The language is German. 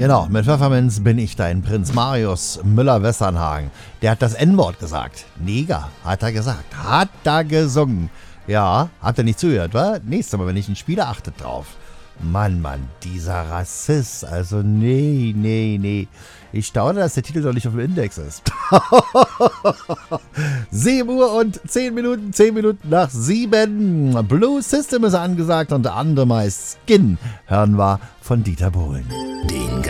Genau, mit Pfefferminz bin ich dein Prinz Marius Müller-Westernhagen. Der hat das N-Wort gesagt. Neger, hat er gesagt. Hat er gesungen. Ja, habt ihr nicht zugehört, wa? Nächstes Mal, wenn ich ihn spiele, achtet drauf. Mann, dieser Rassist. Also, nee. Ich staune, dass der Titel doch nicht auf dem Index ist. 7 Uhr und 10 Minuten, 10 Minuten nach 7. Blue System ist angesagt und der andere meist Skin hören wir von Dieter Bohlen. Den